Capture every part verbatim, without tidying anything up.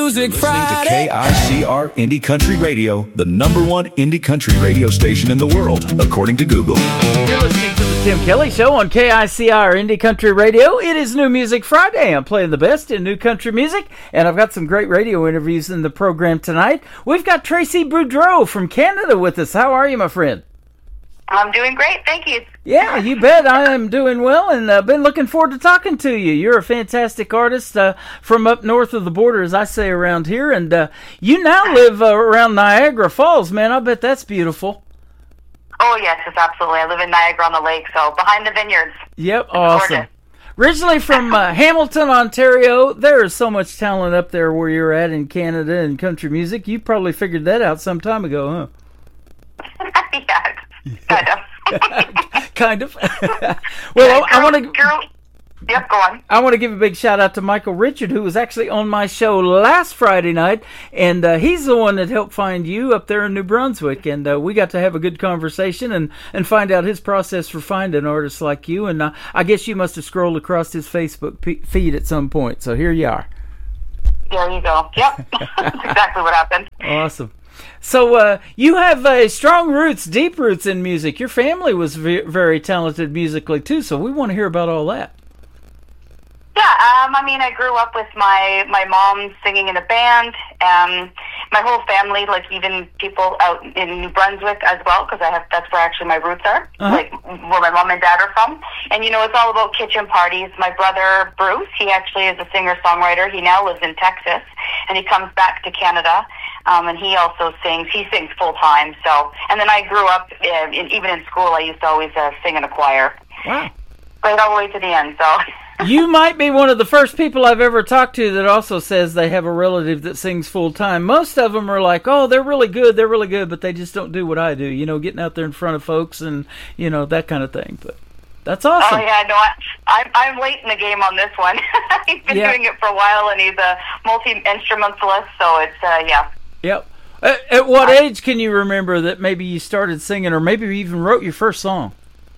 Music You're listening Friday. to K I C R Indie Country Radio, the number one indie country radio station in the world, according to Google. You're listening to the Tim Kelly Show on K I C R Indie Country Radio. It is New Music Friday. I'm playing the best in new country music, and I've got some great radio interviews in the program tonight. We've got Tracy Boudreau from Canada with us. How are you, my friend? I'm doing great, thank you. Yeah, you bet. I am doing well, and I've uh, been looking forward to talking to you. You're a fantastic artist uh, from up north of the border, as I say around here, and uh, you now live uh, around Niagara Falls, man. I bet that's beautiful. Oh, yes, it's absolutely. I live in Niagara on the lake, so behind the vineyards. Yep, It's awesome. gorgeous. Originally from uh, Hamilton, Ontario, there is so much talent up there where you're at in Canada and country music. You probably figured that out some time ago, huh? Yeah, kind of. Kind of. Well, I, I want to. Girl, yep, go on. I want to give a big shout out to Michael Richard, who was actually on my show last Friday night, and uh, he's the one that helped find you up there in New Brunswick, and uh, we got to have a good conversation and, and find out his process for finding artists like you, and uh, I guess you must have scrolled across his Facebook p- feed at some point, so here you are. There you go. Yep, that's exactly what happened. Awesome. So uh, you have uh, strong roots, deep roots in music. Your family was v- very talented musically, too, so we want to hear about all that. Yeah, um, I mean, I grew up with my, my mom singing in a band. Um, my whole family, like even people out in New Brunswick as well, because I have that's where actually my roots are, Uh-huh. like where my mom and dad are from. And you know, it's all about kitchen parties. My brother Bruce, he actually is a singer-songwriter. He now lives in Texas, and he comes back to Canada. Um, and he also sings. He sings full time. So, and then I grew up uh, in, even in school. I used to always uh, sing in a choir. Wow. Right all the way to the end. So. You might be one of the first people I've ever talked to that also says they have a relative that sings full time. Most of them are like, oh, they're really good, they're really good, but they just don't do what I do, you know, getting out there in front of folks and, you know, that kind of thing. But that's awesome. Oh, yeah, no, I, I'm, I'm late in the game on this one. He's been Yeah. doing it for a while, and he's a multi-instrumentalist, so it's, uh, yeah. Yep. At, at what age can you remember that maybe you started singing or maybe you even wrote your first song?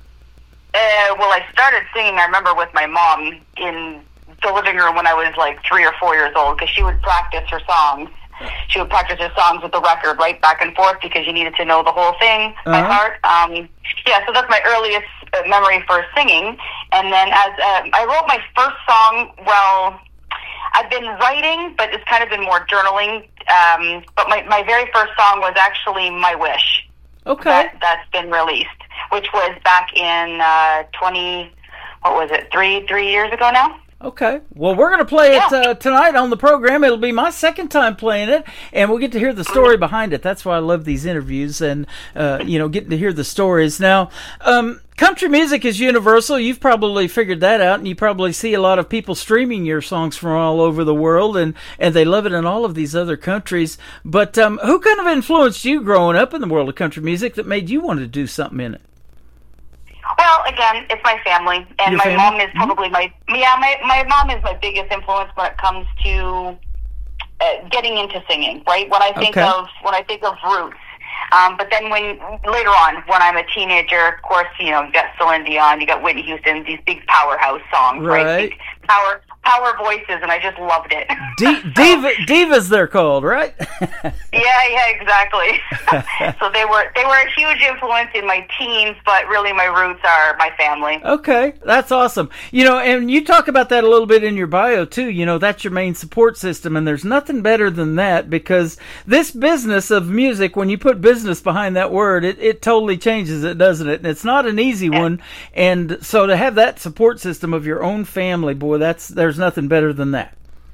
Uh, well, I started singing, I remember, with my mom in the living room when I was like three or four years old, because she would practice her songs. She would practice her songs with the record, right, back and forth, because you needed to know the whole thing by Uh-huh. heart. Um, yeah, so that's my earliest uh, memory for singing. And then as uh, I wrote my first song, well, I've been writing, but it's kind of been more journaling. Um, but my, my very first song was actually My Wish. Okay. That, that's been released, which was back in uh, twenty, what was it, three three years ago now? Okay. Well, we're going to play it Yeah. uh, tonight on the program. It'll be my second time playing it, and we'll get to hear the story behind it. That's why I love these interviews and, uh, you know, getting to hear the stories. Now, um, country music is universal. You've probably figured that out, and you probably see a lot of people streaming your songs from all over the world, and, and they love it in all of these other countries. But um, who kind of influenced you growing up in the world of country music that made you want to do something in it? Well, again, it's my family, and Your my family? mom is probably my yeah. My my mom is my biggest influence when it comes to uh, getting into singing. Right, when I think Okay. of when I think of roots. Um, but then when later on, when I'm a teenager, of course, you know, you got Celine Dion, you got Whitney Houston, these big powerhouse songs, right? Right. Big power power voices, and I just loved it. D- diva, divas, they're called, right? Yeah, yeah, exactly. So they were they were a huge influence in my teens, but really my roots are my family. Okay, that's awesome. You know, and you talk about that a little bit in your bio, too. You know, that's your main support system, and there's nothing better than that, because this business of music, when you put business behind that word, it, it totally changes it, doesn't it? And it's not an easy one, and so to have that support system of your own family, boy, that's there's nothing better than that.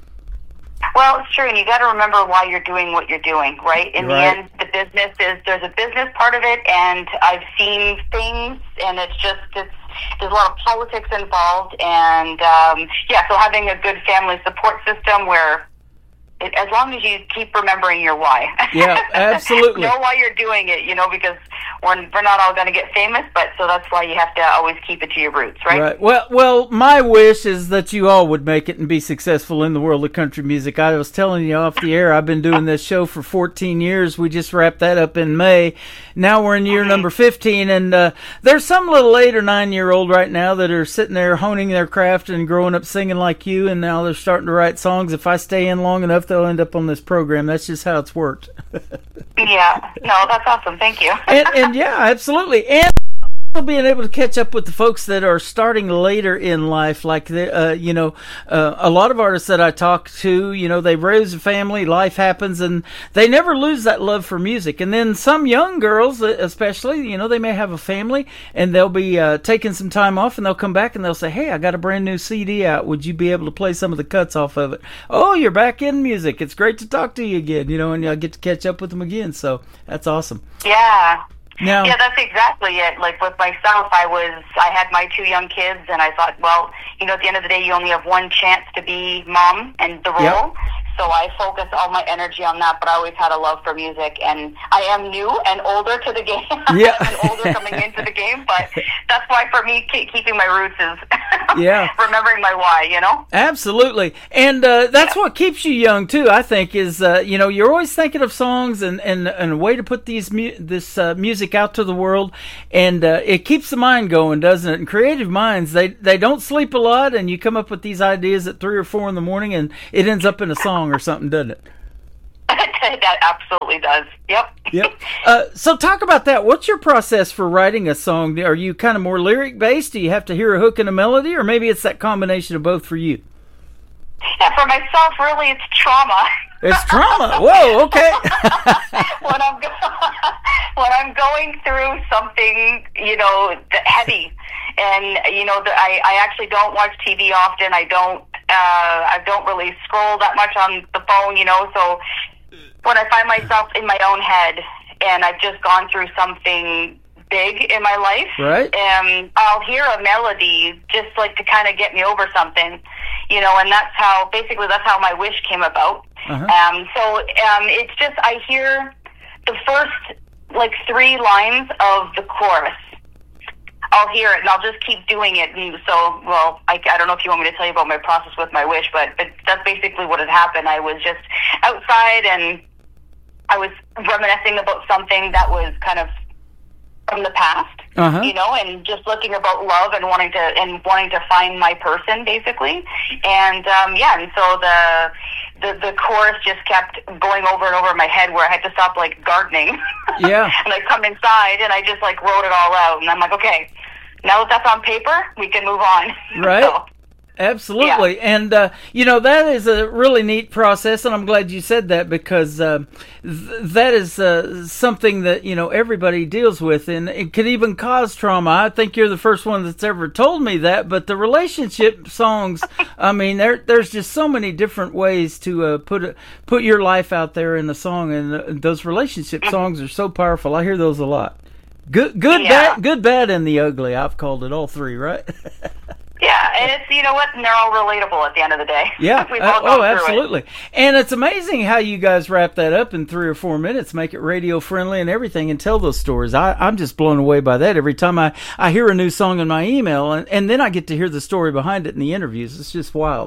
Well, it's true, and you got to remember why you're doing what you're doing, right? In Right. the end, the business is there's a business part of it, and I've seen things, and it's just it's there's a lot of politics involved, and um, yeah, so having a good family support system where. It, as long as you keep remembering your why. Yeah, absolutely. Know why you're doing it, you know, because we're, we're not all going to get famous, but so that's why you have to always keep it to your roots, right? Right. Well, well, my wish is that you all would make it and be successful in the world of country music. I was telling you off the air, I've been doing this show for fourteen years. We just wrapped that up in May. Now we're in year mm-hmm. number fifteen, and uh, there's some little eight or nine year old right now that are sitting there honing their craft and growing up singing like you, and now they're starting to write songs. If I stay in long enough, they'll end up on this program. That's just how it's worked. Yeah. No, that's awesome. Thank you. and, and yeah, absolutely. And being able to catch up with the folks that are starting later in life, like the, uh, you know, uh, a lot of artists that I talk to, you know, they raise a family, life happens, and they never lose that love for music. And then some young girls, especially, you know, they may have a family and they'll be uh, taking some time off, and they'll come back and they'll say, "Hey, I got a brand new C D out. Would you be able to play some of the cuts off of it?" "Oh, you're back in music. It's great to talk to you again," you know, and I get to catch up with them again. So that's awesome. Yeah. Now, yeah, that's exactly it. Like with myself, I was, I had my two young kids, and I thought, well, you know, at the end of the day, you only have one chance to be mom and the role. Yep. So I focus all my energy on that, but I always had a love for music, and I am new and older to the game. Yeah. and older coming into the game, but that's why for me, keep, keeping my roots is yeah. remembering my why, you know? Absolutely. And uh, that's yeah. what keeps you young, too, I think, is, uh, you know, you're always thinking of songs and, and, and a way to put these mu- this uh, music out to the world, and uh, it keeps the mind going, doesn't it? And creative minds, they, they don't sleep a lot, and you come up with these ideas at three or four in the morning, and it ends up in a song or something, doesn't it? That absolutely does. Yep. Yep. Uh, so talk about that. What's your process for writing a song? Are you kind of more lyric based? Do you have to hear a hook and a melody, or maybe it's that combination of both for you? Yeah, for myself, really, it's trauma. It's trauma. Whoa. Okay. when I'm go- when I'm going through something, you know, heavy, and you know, the, I I actually don't watch T V often. I don't. Uh, I don't really scroll that much on the phone, you know, so when I find myself in my own head and I've just gone through something big in my life, right. um, I'll hear a melody just like to kind of get me over something, you know, and that's how, basically that's how my wish came about. Uh-huh. Um, so um, it's just, I hear the first like three lines of the chorus. I'll hear it and I'll just keep doing it. And so, well, I, I don't know if you want me to tell you about my process with my wish, but, but that's basically what had happened. I was just outside and I was reminiscing about something that was kind of from the past, uh-huh. you know, and just looking about love and wanting to, and wanting to find my person basically. And, um, yeah, and so the, the, the chorus just kept going over and over in my head where I had to stop like gardening. Yeah. And I come inside and I just like wrote it all out and I'm like, okay, now that that's on paper, we can move on. Right. So, absolutely. Yeah. And, uh, you know, that is a really neat process, and I'm glad you said that because uh, th- that is uh, something that, you know, everybody deals with, and it could even cause trauma. I think you're the first one that's ever told me that, but the relationship songs, I mean, there, there's just so many different ways to uh, put a, put your life out there in the song, and uh, those relationship songs are so powerful. I hear those a lot. Good, good, yeah. bad, good, bad, and the ugly. I've called it all three, right? Yeah, and it's, you know what, and they're all relatable at the end of the day. Yeah, We've uh, all oh, gone through absolutely. It. And it's amazing how you guys wrap that up in three or four minutes, make it radio friendly and everything, and tell those stories. I, I'm just blown away by that every time I, I hear a new song in my email, and, and then I get to hear the story behind it in the interviews. It's just wild.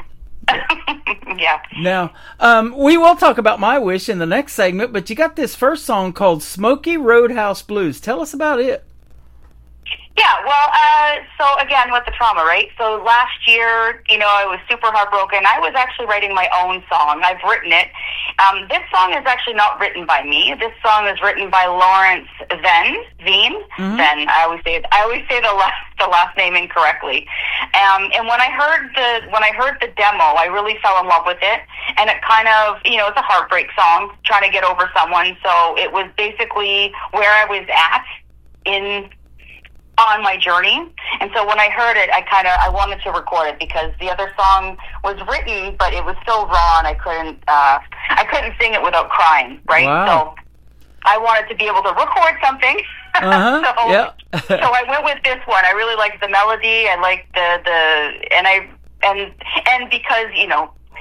Yeah. Now, um, we will talk about my wish in the next segment, but you got this first song called Smoky Roadhouse Blues. Tell us about it. Yeah, well, uh, so again, with the trauma, right? So last year, you know, I was super heartbroken. I was actually writing my own song. I've written it. Um, this song is actually not written by me. This song is written by Lawrence Venn. Veen. Mm-hmm. Venn. I always say I always say the last the last name incorrectly. Um, and when I heard the when I heard the demo, I really fell in love with it. And it kind of, you know, it's a heartbreak song, trying to get over someone. So it was basically where I was at in. on my journey. And so when I heard it, I kind of, I wanted to record it because the other song was written, but it was so raw and I couldn't, uh, I couldn't sing it without crying, right? Wow. So I wanted to be able to record something. Uh-huh. so, yeah. so I went with this one. I really liked the melody. I liked the, the, and I, and, and because, you know,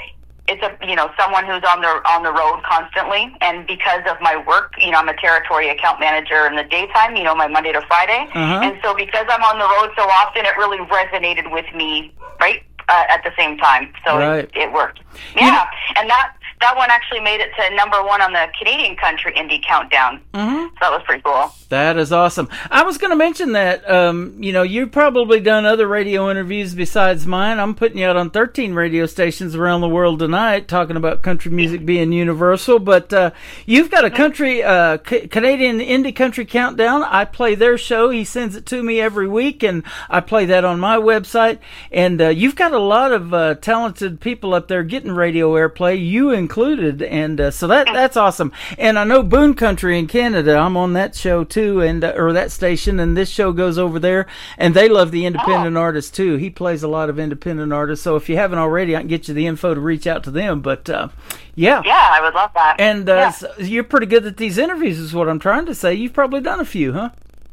it's a you know someone who's on the on the road constantly, and because of my work, you know, I'm a territory account manager in the daytime, you know, my Monday to Friday, uh-huh. and so because I'm on the road so often, it really resonated with me, right, uh, at the same time. So right. it, it worked. Yeah, you know, and that that one actually made it to number one on the Canadian Country Indie Countdown. Mm-hmm. So that was pretty cool. That is awesome. I was going to mention that, um, you know, you've probably done other radio interviews besides mine. I'm putting you out on thirteen radio stations around the world tonight talking about country music being universal. But uh, you've got a country, uh, C- Canadian Indie Country Countdown. I play their show. He sends it to me every week, and I play that on my website. And uh, you've got a lot of uh, talented people up there getting radio airplay, you included. And uh, so that that's awesome. And I know Boone Country in Canada, I'm on that show too, and uh, or that station, and this show goes over there, and they love the independent oh. artists too. He plays a lot of independent artists, so if you haven't already, I can get you the info to reach out to them. But uh, yeah, yeah, I would love that. And uh, yeah. so you're pretty good at these interviews, is what I'm trying to say. You've probably done a few, huh?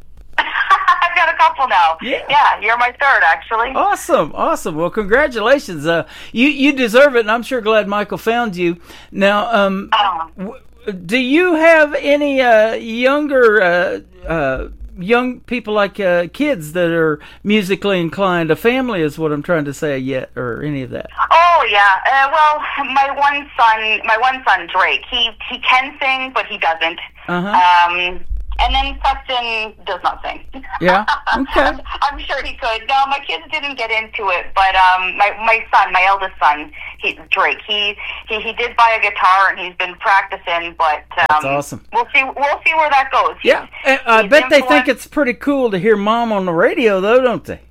I've got a couple now. Yeah. yeah, you're my third, actually. Awesome, awesome. Well, congratulations. Uh, you you deserve it, and I'm sure glad Michael found you. Now, um, oh. w- do you have any uh, younger uh, uh, young people, like uh, kids that are musically inclined? A family is what I'm trying to say, yet, or any of that? Oh yeah. Uh, well, my one son, my one son Drake, he he can sing, but he doesn't. Uh-huh. Um, and then Preston does not sing. Yeah. Okay. I'm sure he could. No, my kids didn't get into it, but um, my my son, my eldest son, he, Drake, he, he he did buy a guitar and he's been practicing. But um, that's awesome. We'll see. We'll see where that goes. Yeah. He's, I he's bet they think influenced. it's pretty cool to hear Mom on the radio, though, don't they?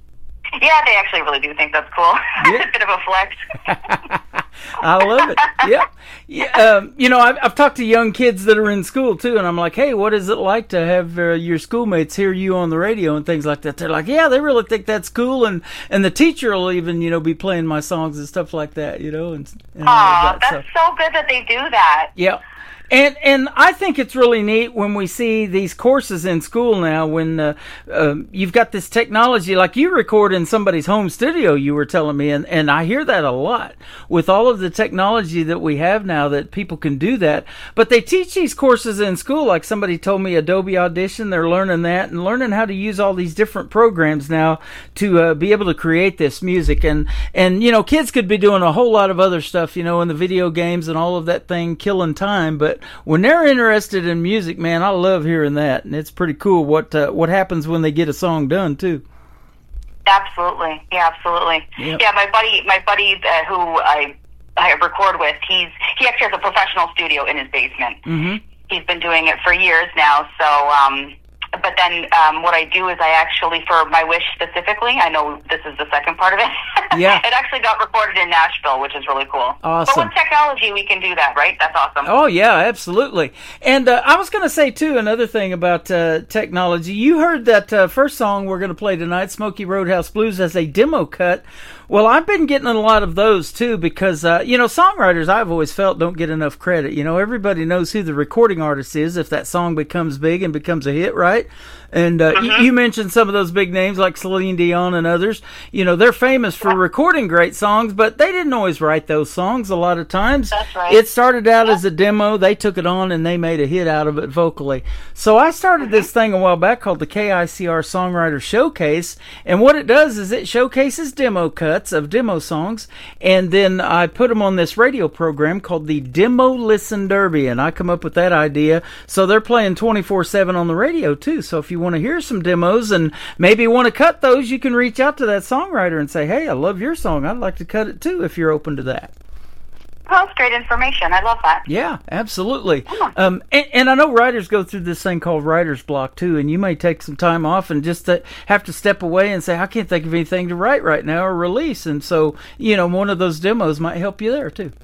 Yeah, they actually really do think that's cool. Yeah. It's a bit of a flex. I love it. Yep. Yeah. Um, you know, I've, I've talked to young kids that are in school too, and I'm like, "Hey, what is it like to have uh, your schoolmates hear you on the radio and things like that?" They're like, "Yeah, they really think that's cool," and and the teacher will even, you know, be playing my songs and stuff like that, you know. And, and Aw, that, that's so. so good that they do that. Yeah. And and I think it's really neat when we see these courses in school now, when uh, uh, you've got this technology, like you record in somebody's home studio, you were telling me, and, and I hear that a lot with all of the technology that we have now that people can do that. But they teach these courses in school, like somebody told me Adobe Audition, they're learning that and learning how to use all these different programs now to uh, be able to create this music. And, and, you know, kids could be doing a whole lot of other stuff, you know, in the video games and all of that thing, killing time, but when they're interested in music, man, I love hearing that, and it's pretty cool what uh, what happens when they get a song done too. Absolutely, yeah, absolutely. Yep. Yeah, my buddy, my buddy uh, who I I record with, he's he actually has a professional studio in his basement. Mm-hmm. He's been doing it for years now. So, um, but then um, what I do is I actually, for My Wish specifically, I know this is the second part of it. Yeah. It actually got recorded in Nashville, which is really cool. Awesome. But with technology, we can do that, right? That's awesome. Oh, yeah, absolutely. And uh, I was going to say, too, another thing about uh, technology. You heard that uh, first song we're going to play tonight, Smoky Roadhouse Blues, as a demo cut. Well, I've been getting a lot of those, too, because, uh, you know, songwriters, I've always felt, don't get enough credit. You know, everybody knows who the recording artist is if that song becomes big and becomes a hit, right? And uh, mm-hmm. you, you mentioned some of those big names like Celine Dion and others. You know, they're famous for recording great songs, but they didn't always write those songs a lot of times. That's right. It started out yeah. as a demo. They took it on and they made a hit out of it vocally. So I started mm-hmm. this thing a while back called the K I C R Songwriter Showcase. And what it does is it showcases demo cuts of demo songs. And then I put them on this radio program called the Demo Listen Derby. And I come up with that idea. So they're playing twenty-four seven on the radio too. So if you want to hear some demos and maybe want to cut those, you can reach out to that songwriter and say, "Hey, I love your song. I'd like to cut it too," if you're open to that. Well, that's great information. I love that. Yeah, absolutely. Um, and, and I know writers go through this thing called writer's block too, and you may take some time off and just uh, have to step away and say, "I can't think of anything to write right now or release." And so, you know, one of those demos might help you there too.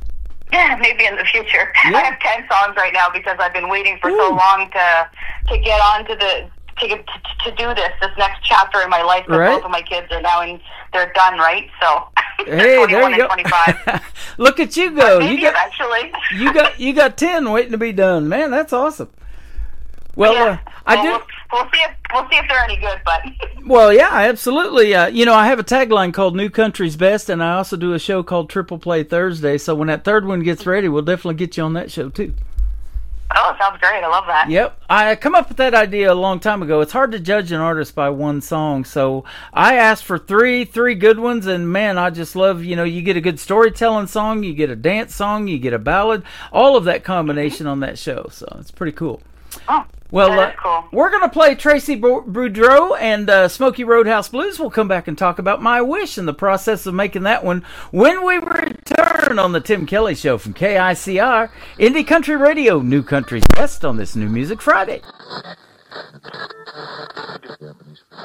Yeah, maybe in the future. Yeah. I have ten songs right now because I've been waiting for Ooh. so long to to get on to the to get to, to do this this next chapter in my life. But right. both of my kids are now in, they're done, right? So hey, there you go. twenty-five. Look at you go. Maybe you got eventually. you got you got ten waiting to be done. Man, that's awesome. Well, yeah. uh, I well, do. We'll, we'll see if we'll see if they're any good. But well, yeah, absolutely. Uh, you know, I have a tagline called "New Country's Best," and I also do a show called Triple Play Thursday. So when that third one gets ready, we'll definitely get you on that show too. Oh, sounds great. I love that. Yep. I come up with that idea a long time ago. It's hard to judge an artist by one song. So I asked for three, three good ones. And man, I just love, you know, you get a good storytelling song, you get a dance song, you get a ballad, all of that combination on that show. So it's pretty cool. Oh, well, that uh, is cool. We're going to play Tracy Boudreau and uh, Smoky Roadhouse Blues. We'll come back and talk about My Wish and the process of making that one when we return on the Tim Kelly Show from K I C R, Indie Country Radio, New Country's Best on this New Music Friday.